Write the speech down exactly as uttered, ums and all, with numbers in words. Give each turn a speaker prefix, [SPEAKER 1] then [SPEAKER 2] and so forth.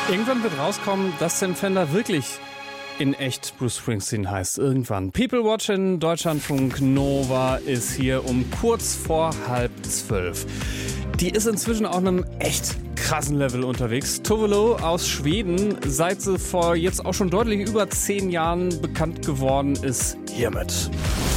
[SPEAKER 1] Irgendwann wird rauskommen, dass Sam Fender wirklich in echt Bruce Springsteen heißt. Irgendwann. People Watch in Deutschlandfunk Nova ist hier um kurz vor halb zwölf. Die ist inzwischen auf einem echt krassen Level unterwegs. Tove Lo aus Schweden, seit sie vor jetzt auch schon deutlich über zehn Jahren bekannt geworden ist, hiermit.